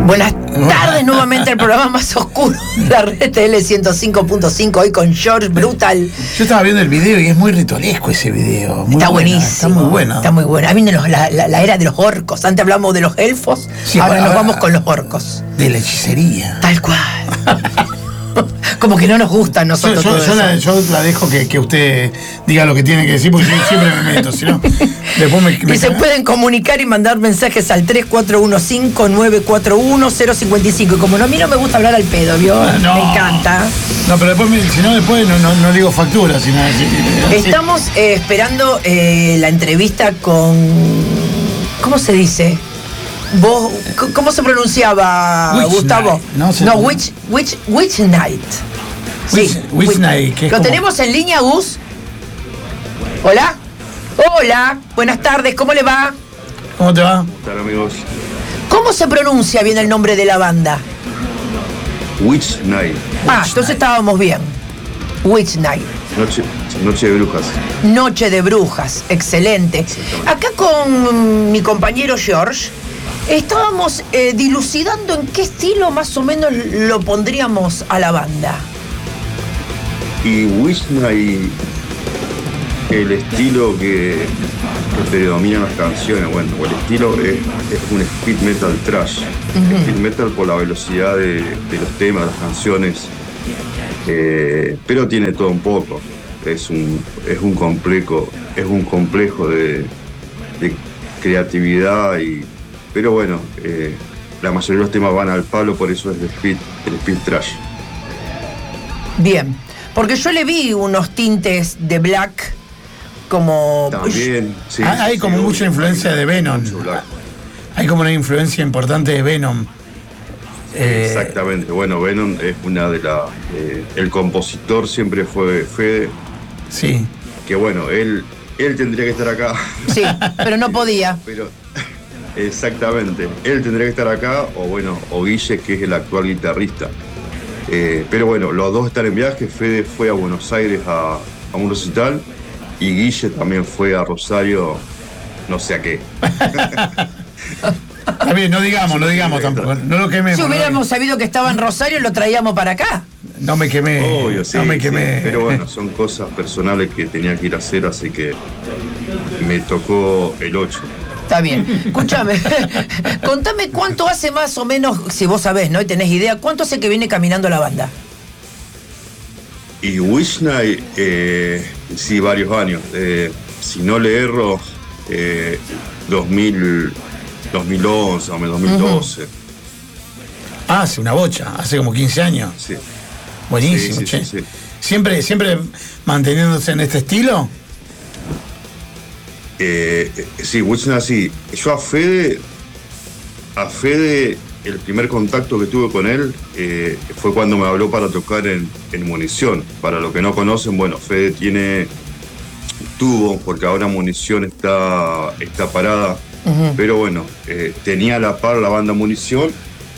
Buenas tardes, nuevamente el programa más oscuro de la RTL 105.5, hoy con George Brutal. Yo estaba viendo el video y es muy ritualesco ese video. Está buenísimo. Está muy bueno. Está muy bueno. Ahí viene la era de los orcos. Antes hablamos de los elfos, sí, ahora nos vamos con los orcos. De la hechicería. Tal cual. Como que no nos gusta a nosotros. Yo la dejo que usted diga lo que tiene que decir, porque yo siempre me meto, si no, después me y se pueden comunicar y mandar mensajes al 3415-941-055. Y como a mí no me gusta hablar al pedo, ¿vio? No, me encanta. No, pero después, si no, después no digo factura, sino estamos esperando la entrevista con... ¿Cómo se dice? ¿Vos, cómo se pronunciaba, Witch Gustavo? Night. Witch Night. Sí, Witch Night. ¿Lo tenemos en línea, Gus? ¿Hola? Hola, buenas tardes, ¿cómo le va? ¿Cómo te va? ¿Qué tal, amigos? ¿Cómo se pronuncia bien el nombre de la banda? Witch Night. Entonces estábamos bien. Witch Night. Noche de brujas. Noche de brujas, excelente. Acá con mi compañero George estábamos dilucidando en qué estilo más o menos lo pondríamos a la banda. Y Witch Night, el estilo que predomina en las canciones, bueno, el estilo es un speed metal trash. Uh-huh. Speed metal por la velocidad de los temas, las canciones, pero tiene todo un poco. Es un complejo de creatividad, pero bueno, la mayoría de los temas van al palo, por eso es el speed trash. Bien, porque yo le vi unos tintes de black como... También, sí. Hay como mucha influencia de Venom. Hay como una influencia importante de Venom. Exactamente, bueno, Venom es una de las... el compositor siempre fue Fede. Sí. Que bueno, él tendría que estar acá. Sí, pero no podía. Pero, exactamente, él tendría que estar acá, o Guille, que es el actual guitarrista. Pero bueno, los dos están en viaje. Fede fue a Buenos Aires a un recital, y Guille también fue a Rosario, no sé a qué. Está bien, no digamos tampoco, no lo quememos. Si hubiéramos sabido que estaba en Rosario, lo traíamos para acá. No me quemé. Obvio, sí, no me quemé. Sí, pero bueno, son cosas personales que tenía que ir a hacer, así que me tocó el 8. Está bien. Escúchame, contame cuánto hace más o menos, si vos sabés, ¿no? Y tenés idea, ¿cuánto hace que viene caminando la banda? Y Witch Night, sí, varios años. Si no le erro, 2011 o 2012. Uh-huh. Hace una bocha, hace como 15 años. Sí. Buenísimo, sí, che. Sí. ¿Siempre manteniéndose en este estilo? Sí, Witch Night, sí. Yo a Fede, el primer contacto que tuve con él fue cuando me habló para tocar en Munición. Para los que no conocen, bueno, Fede tuvo, porque ahora Munición está parada. Uh-huh. Pero bueno, tenía a la par la banda Munición,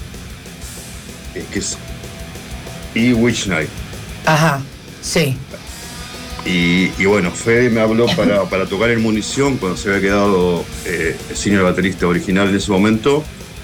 y Witch Night. Ajá, sí. Y bueno, Fede me habló para tocar en Munición cuando se había quedado sin el baterista original en ese momento.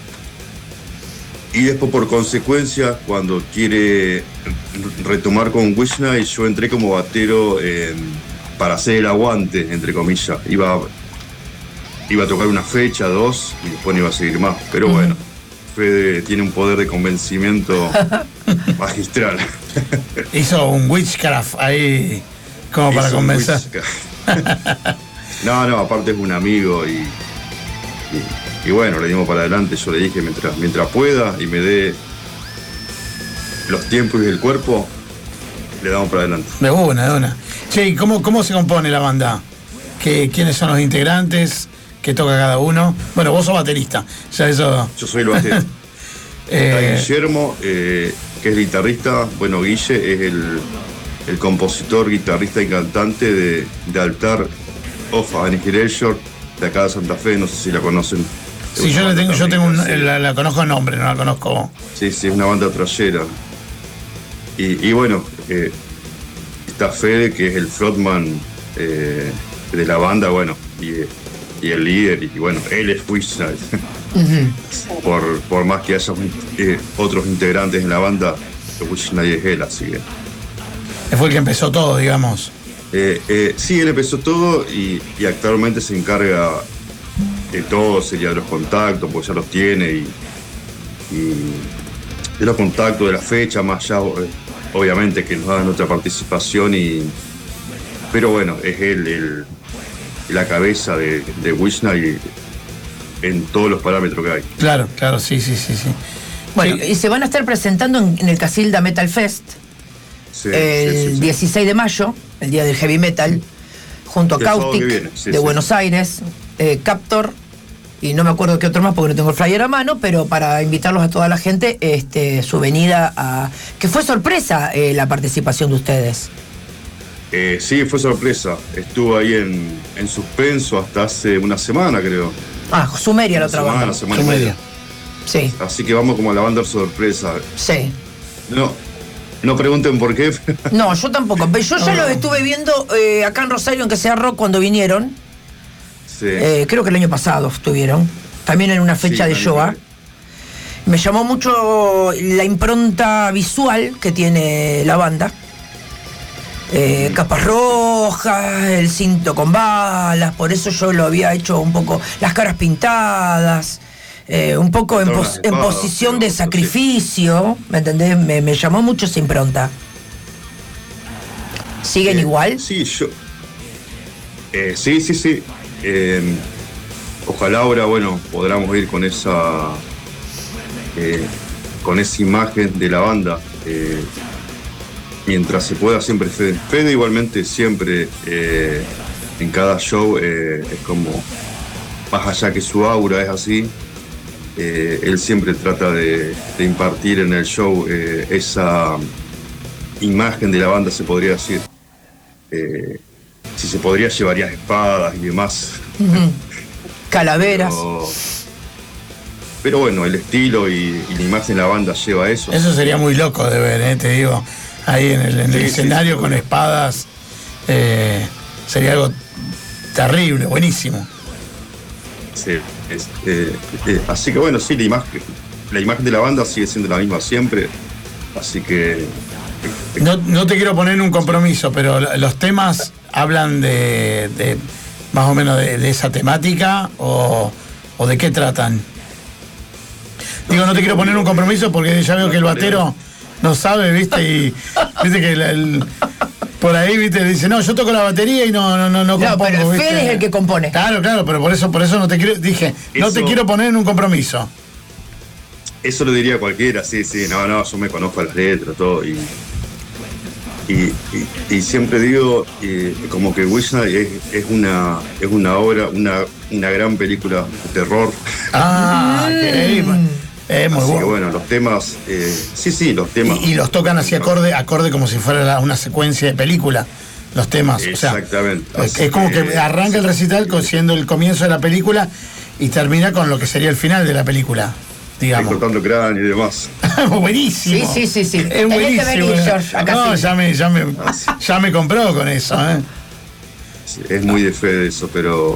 Y después, por consecuencia, cuando quiere retomar con Witch Night, yo entré como batero para hacer el aguante, entre comillas. Iba a tocar una fecha, 2, y después no iba a seguir más. Pero bueno, Fede tiene un poder de convencimiento magistral. Hizo un witchcraft ahí como para convencer. No, aparte es un amigo y bueno, le dimos para adelante. Yo le dije, mientras pueda y me dé los tiempos y el cuerpo, le damos para adelante. De una. Che, ¿y cómo se compone la banda? ¿Quiénes son los integrantes? ¿Qué toca cada uno? Bueno, vos sos baterista, ya eso... Yo soy el baterista. Está Guillermo, que es guitarrista. Bueno, Guille es el compositor, guitarrista y cantante de Altar of Annihilation, de acá de Santa Fe. No sé si la conocen. Sí, yo la conozco en nombre, no la conozco. Sí, es una banda trashera. Y bueno, está Fede, que es el frontman de la banda, bueno, y el líder, y bueno, él es Witch Night. Por más que haya otros integrantes en la banda, nadie es él, así que. Fue el que empezó todo, digamos. Sí, él empezó todo y actualmente se encarga de todo, sería de los contactos, porque ya los tiene y de los contactos, de la fecha, más allá, obviamente que nos dan otra participación, pero bueno, es él la cabeza de Wishna y en todos los parámetros que hay. Claro, sí. Bueno, Sí. y se van a estar presentando en el Casilda Metal Fest el 16 de mayo, el día del heavy metal, junto a El sábado Caustic que viene, sí, de sí. Buenos Aires, Captor, y no me acuerdo qué otro más porque no tengo el flyer a mano, pero para invitarlos a toda la gente, su venida a... que fue sorpresa la participación de ustedes. Sí, fue sorpresa. Estuvo ahí en suspenso hasta hace una semana, creo. Sumeria la otra banda. Semana y media. Sí, Así que vamos como a la banda sorpresa. sí. No pregunten por qué. No, yo tampoco. Pero yo ya los estuve viendo acá en Rosario, en que sea rock, cuando vinieron. Sí. Creo que el año pasado estuvieron. También en una fecha de Shoah. Me llamó mucho la impronta visual que tiene la banda. Capas rojas, el cinto con balas, por eso yo lo había hecho un poco, las caras pintadas, un poco en posición de sacrificio, ¿me entendés? Me llamó mucho esa impronta. ¿Siguen igual? Sí, sí. Ojalá ahora, bueno, podamos ir con esa imagen de la banda. Mientras se pueda, siempre Fede igualmente siempre en cada show es como, más allá que su aura es así, él siempre trata de impartir en el show esa imagen de la banda, se podría decir. Si se podría, llevaría espadas y demás. Calaveras. Pero bueno, el estilo y la imagen de la banda lleva a eso. Eso sería muy loco de ver, te digo. Ahí en el escenario con espadas, sería algo terrible, buenísimo. Sí, así que bueno, sí, la imagen de la banda sigue siendo la misma siempre, así que... No te quiero poner en un compromiso, pero los temas hablan de más o menos de esa temática o de qué tratan. Digo, no te quiero poner en un compromiso porque ya veo que el batero no sabe, ¿viste? Y viste que por ahí, ¿viste? Dice, no, yo toco la batería y no compongo, pero ¿viste? Fede es el que compone. Claro, pero por eso no te quiero, dije, no te quiero poner en un compromiso. Eso lo diría cualquiera, sí, no, yo me conozco las letras, todo, y siempre digo, como que Wishna es una obra, una gran película de terror. Qué muy así bueno. que bueno, los temas, sí, los temas. Y los tocan así acorde como si fuera una secuencia de película, los temas. Exactamente. O sea, es como que arranca el recital siendo el comienzo de la película y termina con lo que sería el final de la película, digamos. Cortando cráneo y demás. Buenísimo. Sí. Es buenísimo. Venir, George, acá no, sí. ya me compró con eso, Sí, es muy de fe de eso, pero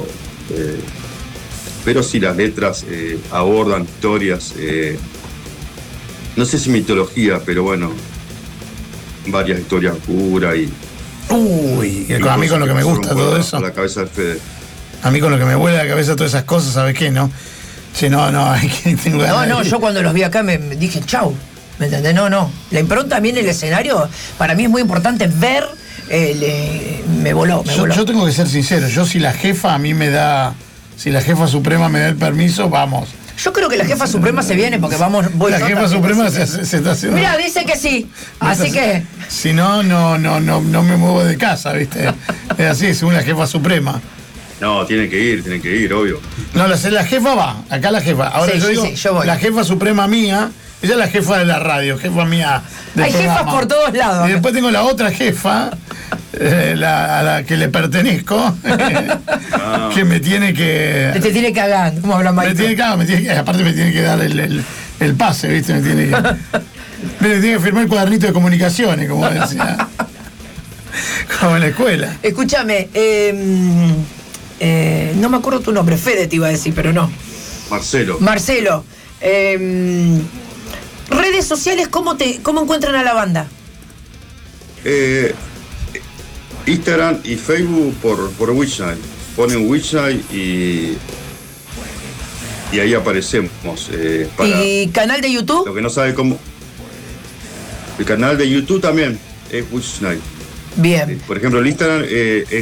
sí, las letras abordan historias, no sé si mitología, pero bueno, varias historias oscuras y... a mí con lo que me gusta todo eso. A la cabeza de Fede. A mí con lo que me vuela la cabeza todas esas cosas, ¿sabes qué? No, hay que tengo ganas No, yo cuando los vi acá me dije, chau, ¿me entendés? No. La impronta también en el escenario, para mí es muy importante ver, me voló. Yo tengo que ser sincero, si la jefa suprema me da el permiso, vamos. Yo creo que la jefa suprema se viene porque La jefa suprema se está haciendo... Mira, dice que sí, así que... Si no me muevo de casa, ¿viste? Es así, según la jefa suprema. No, tienen que ir, obvio. No, la jefa va, acá la jefa. Ahora Sí, yo digo, yo voy. la jefa suprema mía, ella es la jefa de la radio, jefa mía del Hay programa. jefas por todos lados. Y después tengo la otra jefa, a la que le pertenezco, que me tiene que... Te tiene cagando, como habla Mike. Aparte me tiene que dar el pase, ¿viste? Me tiene que firmar el cuadernito de comunicaciones, como decía. Como en la escuela. Escúchame, no me acuerdo tu nombre, Fede te iba a decir, pero no. Marcelo. Marcelo, redes sociales, ¿cómo encuentran a la banda? Instagram y Facebook por Witchnight. Ponen Witchnight y ahí aparecemos. ¿Y canal de YouTube? Lo que no sabe cómo. El canal de YouTube también es Witchnight. Bien. Por ejemplo, el Instagram es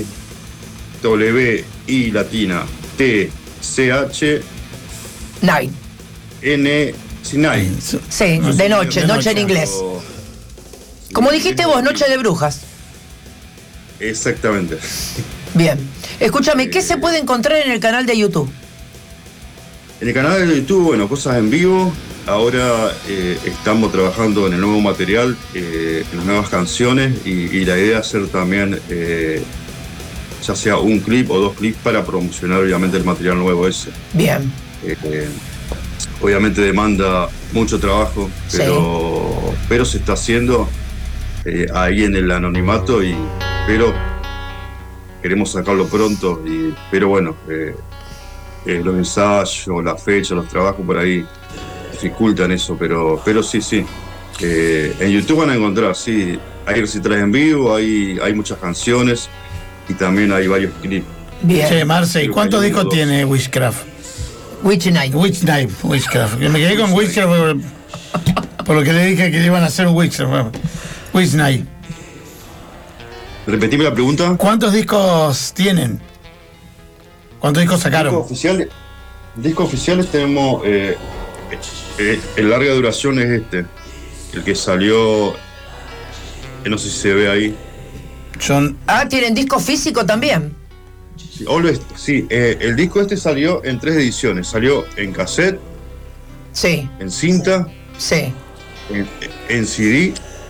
WI latina TCH Night. N Night. Sí, de noche en inglés. Como dijiste vos, Noche de Brujas. Exactamente. Bien. Escúchame, ¿qué se puede encontrar en el canal de YouTube? En el canal de YouTube, bueno, cosas en vivo. Ahora estamos trabajando en el nuevo material, en las nuevas canciones y la idea es hacer también ya sea un clip o 2 clips para promocionar obviamente el material nuevo ese. Bien. Obviamente demanda mucho trabajo, pero se está haciendo ahí en el anonimato, pero queremos sacarlo pronto, pero bueno, los ensayos, la fecha, los trabajos por ahí dificultan eso, pero sí. En YouTube van a encontrar, sí, hay recitales en vivo, hay muchas canciones y también hay varios clips. Bien. Che, Marce, ¿y cuántos discos tiene Witchcraft? Witchnight. Witchcraft. Me quedé con Witchcraft por lo que le dije que iban a hacer un Witchcraft. Witchnight. Repetime la pregunta. ¿Cuántos discos tienen? ¿Cuántos discos sacaron? Discos oficiales tenemos. El larga duración es el que salió. No sé si se ve ahí. ¿Tienen disco físico también? Sí, el disco salió en 3 ediciones. Salió en cassette, Sí. en cinta, Sí. en CD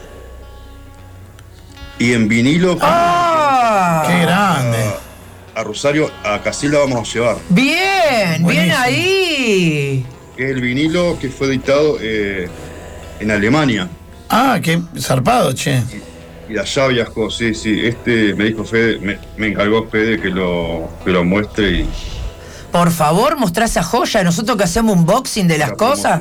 y en vinilo. ¡Qué grande! A Rosario, a Casilda vamos a llevar. Bien, Buenísimo. bien ahí. Es el vinilo que fue editado en Alemania. Qué zarpado, che. Y allá viajó, sí. Me dijo Fede, me encargó Fede que lo muestre y. Por favor, mostrá esa joya. Nosotros que hacemos un unboxing de las cosas.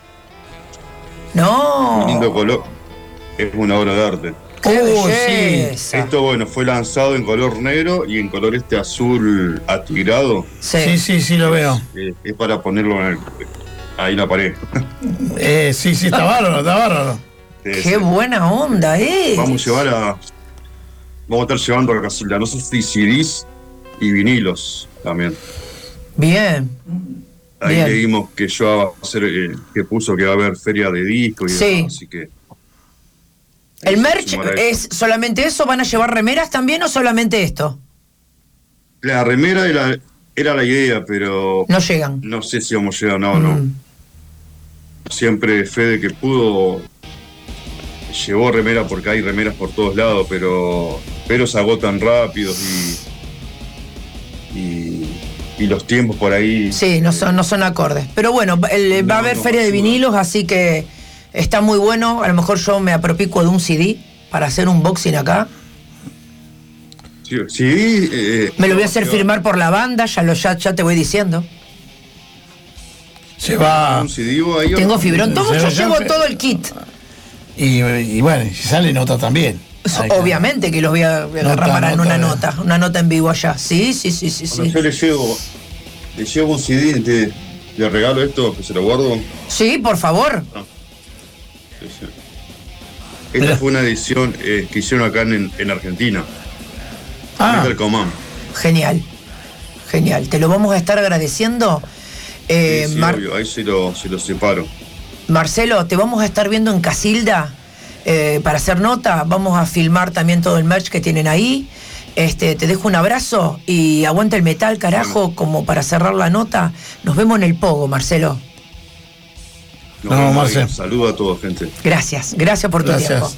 No. Un lindo color. Es una obra de arte. ¡Qué Uy, belleza! Esto, bueno, fue lanzado en color negro y en color azul atigrado. Sí, lo veo. Es para ponerlo ahí en la pared. Sí, está bárbaro. ¡Qué buena onda es! Vamos a estar llevando a Casilda, no sé si CDs y vinilos también. Bien. Ahí Bien. leímos que yo va a hacer, que puso que va a haber feria de discos y Sí. demás, así que. ¿El merch es solamente eso? ¿Van a llevar remeras también o solamente esto? La remera era la idea, pero No llegan. no sé si vamos a llegar, no. Siempre Fede que pudo llevó remera porque hay remeras por todos lados, pero se agotan rápido y los tiempos por ahí. Sí, no son acordes. Pero bueno, va a haber feria de ayuda. vinilos, así que está muy bueno. A lo mejor yo me apropico de un CD para hacer un unboxing acá. Sí, Me lo voy a hacer firmar por la banda, ya te voy diciendo. Se va. un CD ahí. Tengo fibrón, todo, yo Ya, llevo ya, todo el kit. Y bueno, si sale nota también. Obviamente que los voy a agarrar para una nota en vivo allá. Sí. Bueno, yo le llevo un CD, le regalo esto, que se lo guardo. Sí, por favor. Esta fue una edición que hicieron acá en Argentina. Metal Command. Genial. Te lo vamos a estar agradeciendo. Sí, obvio, ahí se lo separo. Marcelo, te vamos a estar viendo en Casilda para hacer nota. Vamos a filmar también todo el merch que tienen ahí. Te dejo un abrazo y aguanta el metal, carajo, Bueno. como para cerrar la nota. Nos vemos en el Pogo, Marcelo. No, Marce. Saludo a todos, gente. Gracias por tu Gracias. tiempo.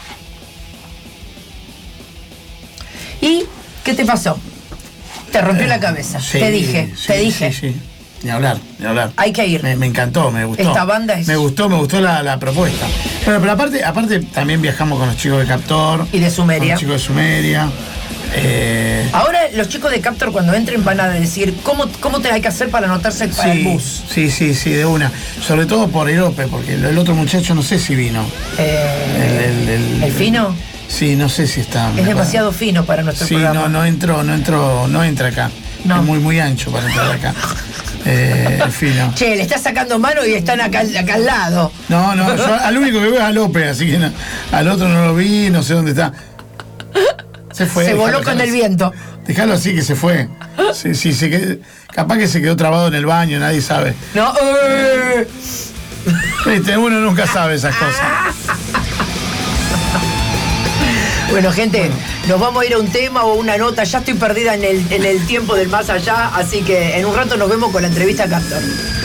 ¿Y qué te pasó? Te rompió la cabeza. Sí, te dije. Sí. Ni hablar. Hay que ir. Me encantó, me gustó. Esta banda es- Me gustó la propuesta. Pero aparte también viajamos con los chicos de Captor. Y de Sumeria. Con los chicos de Sumeria. Ahora los chicos de Captor cuando entren van a decir cómo te hay que hacer para anotarse para el bus. Sí, de una. Sobre todo por Erope, porque el otro muchacho no sé si vino. ¿El fino? Sí, no sé si está. Es demasiado fino para nuestro programa. Sí, no entra acá. No. Es muy ancho para entrar acá. Fino. Che, le está sacando mano y están acá al lado. No, yo al único que veo es a López, así que al otro no lo vi, no sé dónde está. Se fue. Se voló con el viento. Déjalo así que se fue. Sí, capaz que se quedó trabado en el baño, nadie sabe. No. Viste, uno nunca sabe esas cosas. Bueno, gente, nos vamos a ir a un tema o una nota. Ya estoy perdida en el tiempo del más allá, así que en un rato nos vemos con la entrevista a Captor.